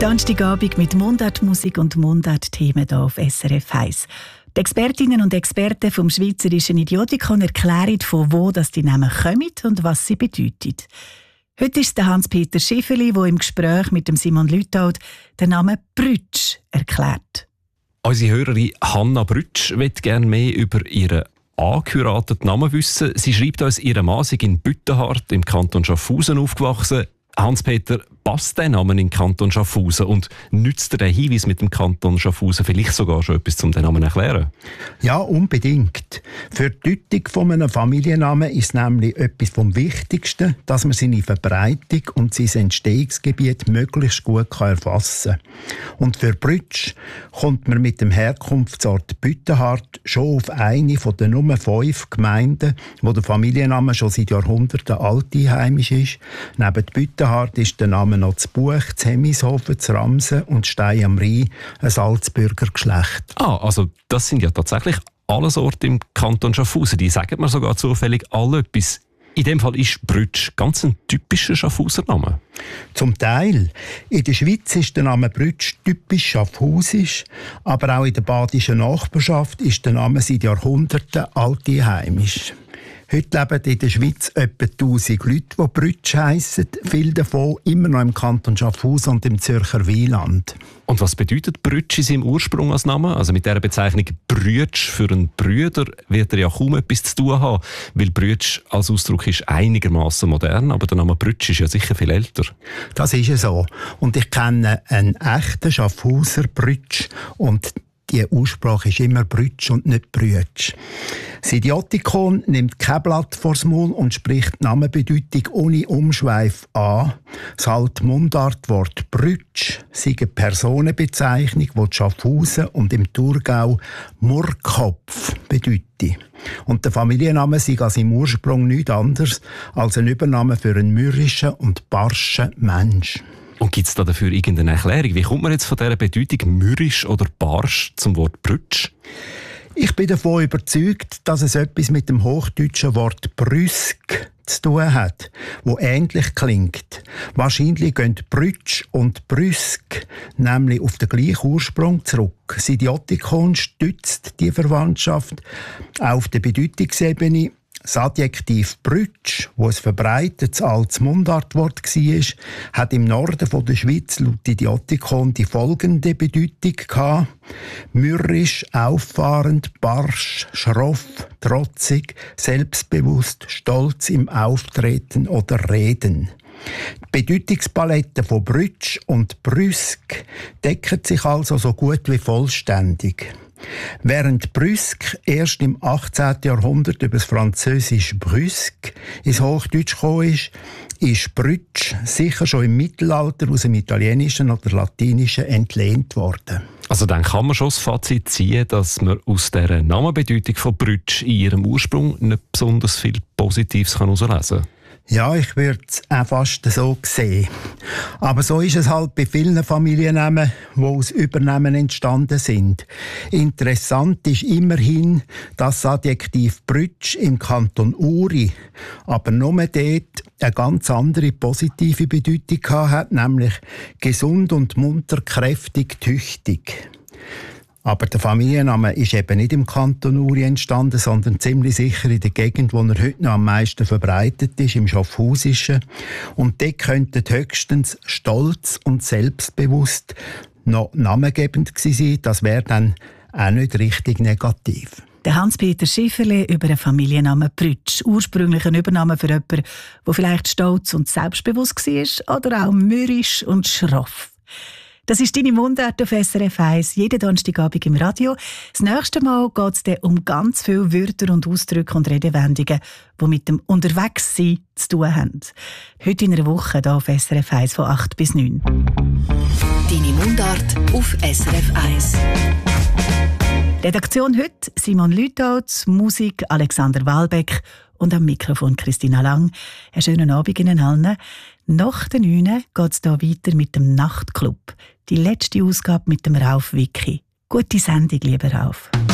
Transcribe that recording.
Donnerstagabend mit Mundartmusik und Mundartthemen hier auf SRF 1. Die Expertinnen und Experten vom Schweizerischen Idiotikon erklären, von wo das die Namen kommen und was sie bedeuten. Heute ist es Hans-Peter Schifferli, der im Gespräch mit dem Simon Lüthold den Namen Brütsch erklärt. Unsere Hörerin Hanna Brütsch möchte gerne mehr über ihren angeheirateten Namen wissen. Sie schreibt uns, ihr Mann sei in Büttenhardt im Kanton Schaffhausen aufgewachsen. Hans-Peter, passt der Name in den Kanton Schaffhausen und nützt dir der Hinweis mit dem Kanton Schaffhausen vielleicht sogar schon etwas zum den Namen erklären? Ja, unbedingt. Für die Deutung von einem Familiennamen ist nämlich etwas vom Wichtigsten, dass man seine Verbreitung und sein Entstehungsgebiet möglichst gut erfassen kann. Und für Brütsch kommt man mit dem Herkunftsort Büttenhardt schon auf eine von den nur 5 Gemeinden, wo der Familienname schon seit Jahrhunderten altheimisch ist. Neben Büttenhardt ist der Name noch zu Buch, zu Hemishofen, zu Ramsen und Stein am Rhein ein Salzburger Geschlecht. Also das sind ja tatsächlich alles Orte im Kanton Schaffhausen. Die sagen mir sogar zufällig alle etwas. In dem Fall ist Brütsch ganz ein typischer Schaffhauser Name. Zum Teil. In der Schweiz ist der Name Brütsch typisch schaffhausisch, aber auch in der badischen Nachbarschaft ist der Name seit Jahrhunderten altheimisch. Heute leben in der Schweiz etwa 1000 Leute, die Brütsch heissen. Viele davon immer noch im Kanton Schaffhausen und im Zürcher Wieland. Und was bedeutet Brütsch in seinem Ursprung als Name? Also mit dieser Bezeichnung Brütsch für einen Brüder wird er ja kaum etwas zu tun haben, weil Brütsch als Ausdruck ist einigermaßen modern, aber der Name Brütsch ist ja sicher viel älter. Das ist ja so. Und ich kenne einen echten Schaffhauser Brütsch und die Aussprache ist immer Brütsch und nicht Brütsch. Das Idiotikon nimmt kein Blatt vors Maul und spricht die Namenbedeutung ohne Umschweif an. Das alte Mundartwort Brütsch sei eine Personenbezeichnung, die Schaffhausen und im Thurgau Murrkopf bedeutet. Und der Familienname sei also im Ursprung nichts anderes als ein Übername für einen mürrischen und barschen Mensch. Und gibt es da dafür irgendeine Erklärung? Wie kommt man jetzt von dieser Bedeutung mürrisch oder barsch zum Wort Brütsch? Ich bin davon überzeugt, dass es etwas mit dem hochdeutschen Wort brüsk zu tun hat, wo ähnlich klingt. Wahrscheinlich gehen Brütsch und brüsk nämlich auf den gleichen Ursprung zurück. Das Idiotikon stützt die Verwandtschaft auf der Bedeutungsebene. Das Adjektiv Brütsch, das ein verbreitetes altes Mundartwort war, hat im Norden der Schweiz laut Idiotikon die folgende Bedeutung gehabt: mürrisch, auffahrend, barsch, schroff, trotzig, selbstbewusst, stolz im Auftreten oder Reden. Die Bedeutungspalette von Brütsch und Brüsk decken sich also so gut wie vollständig. Während Brüsk erst im 18. Jahrhundert über das französische Brüsk ins Hochdeutsch gekommen ist Brütsch sicher schon im Mittelalter aus dem Italienischen oder Latinischen entlehnt worden. Also dann kann man schon das Fazit ziehen, dass man aus dieser Namenbedeutung von Brütsch in ihrem Ursprung nicht besonders viel Positives herauslesen kann. Ja, ich würde es auch fast so sehen. Aber so ist es halt bei vielen Familiennamen, die aus Übernahmen entstanden sind. Interessant ist immerhin, dass das Adjektiv Brütsch im Kanton Uri aber nur dort eine ganz andere positive Bedeutung hat, nämlich gesund und munter, kräftig, tüchtig. Aber der Familienname ist eben nicht im Kanton Uri entstanden, sondern ziemlich sicher in der Gegend, wo er heute noch am meisten verbreitet ist, im Schaffhausischen. Und dort könnten höchstens stolz und selbstbewusst noch namengebend gewesen sein. Das wäre dann auch nicht richtig negativ. Der Hans-Peter Schifferli über den Familiennamen Brütsch. Ursprünglich ein Übername für jemanden, der vielleicht stolz und selbstbewusst war oder auch mürrisch und schroff. Das ist deine Mundart auf SRF 1, jeden Donnerstagabend im Radio. Das nächste Mal geht es um ganz viele Wörter und Ausdrücke und Redewendungen, die mit dem Unterwegssein zu tun haben. Heute in einer Woche hier auf SRF 1 von 8 bis 9. Deine Mundart auf SRF 1. Redaktion heute Simon Lüthold, Musik Alexander Wahlbeck und am Mikrofon Christina Lang. Einen schönen Abend Ihnen allen. Nach den 9 geht es hier weiter mit dem Nachtclub. Die letzte Ausgabe mit dem Rauf Wicki. Gute Sendung, lieber Rauf.